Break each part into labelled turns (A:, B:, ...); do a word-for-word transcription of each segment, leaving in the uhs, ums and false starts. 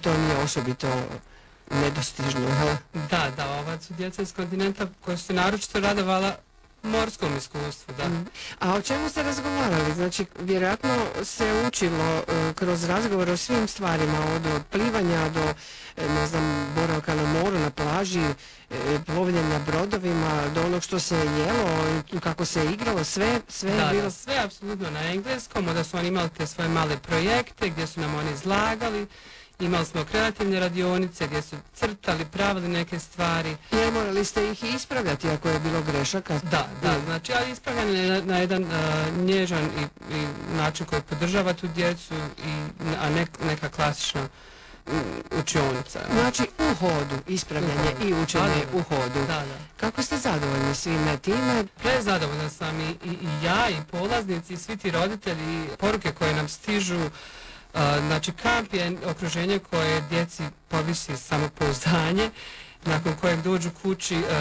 A: to nije osobito nedostižno, jel?
B: Da, da, ova su djeca iz kontinenta koja su se naročito radovala morskom iskustvu, da. Mm.
A: A o čemu ste razgovarali? Znači, vjerojatno se učilo uh, kroz razgovor o svim stvarima, od, od plivanja do, ne znam, boravka na moru, na plaži, e, plovljenja na brodovima, do onog što se jelo, kako se igralo, sve, sve
B: da,
A: je bilo...
B: Da, sve apsolutno na engleskom, onda su oni imali te svoje male projekte gdje su nam oni izlagali. Imali smo kreativne radionice gdje su crtali, pravili neke stvari.
A: I morali ste ih ispravljati ako je bilo grešaka?
B: Da, da, znači, ali ispravljanje na, na jedan uh, nježan i, i način koji podržava tu djecu, i, a ne neka klasična um, učionica.
A: Znači, u hodu, ispravljanje u i učenje u hodu.
B: Da, da.
A: Kako ste zadovoljni svime time?
B: Prezadovoljna sam i, i, i ja, i polaznici, i svi ti roditelji, poruke koje nam stižu. Uh, znači, kamp je okruženje koje djeci povisi samopouzdanje, nakon kojeg dođu kući uh,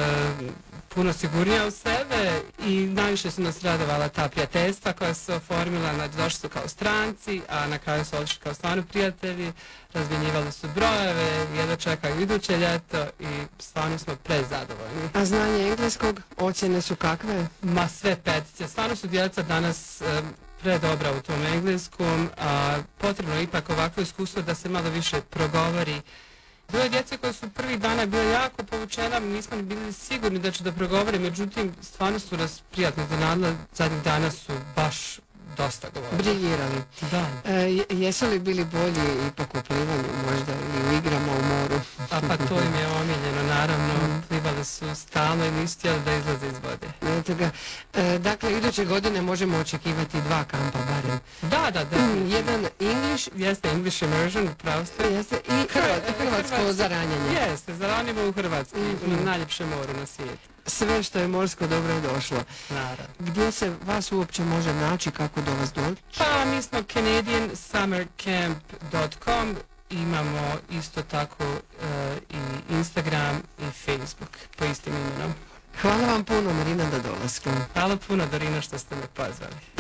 B: puno sigurnija u sebe, i najviše su nas radovala ta prijateljstva koja su se oformila, znači došli su kao stranci, a na kraju su odšli kao stvarno prijatelji, razmjenjivali su brojeve, jedva čekaju iduće ljeto i stvarno smo prezadovoljni.
A: A znanje engleskog, ocjene su kakve?
B: Ma sve petice, stvarno su djeca danas um, predobra u tom engleskom, a potrebno je ipak ovakvo iskustvo da se malo više progovori. Bilo je djece koje su prvih dana bile jako povučena, nismo ni bili sigurni da će da progovore, međutim stvarno su nas prijatno iznenadile, zadnjih dana su baš dosta govorili.
A: Briljirali.
B: Da.
A: E, jesu li bili bolji ipak u plivanju možda ili u igrama u moru?
B: A pa to im je omiljeno, naravno, mm. plivali su stalno i nisu htjeli da izlaze iz vode.
A: Eto ga. E, dakle, iduće godine možemo očekivati dva kampa barem.
B: Da, da, da.
A: Mm, jedan English,
B: jeste English immersion, upravo ste.
A: Jeste i Hrvatsko, hrvatsko zaranjanje.
B: Jeste, zaranimo u Hrvatski, mm-hmm. u najljepšem moru na svijetu.
A: Sve što je morsko dobro je došlo.
B: Naravno.
A: Gdje se vas uopće može naći, kako do vas doći?
B: Pa mi smo canadian summer camp dot com, imamo isto tako uh, i Instagram i Facebook po istim imenom.
A: Hvala vam puno, Marina, na dolasku.
B: Hvala puno, Dorina, što ste me pozvali.